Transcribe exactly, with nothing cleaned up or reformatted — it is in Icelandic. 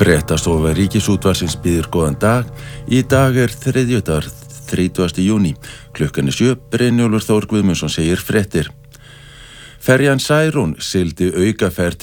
Fréttastofa Ríkisútvarpsins býður góðan dag. Í dag er þriðjudagur, þrítugasti júní. Klukkan er sjö, Brynjólfur Þór Guðmundsson segir fréttir. Ferjan Særún sigldi aukaferð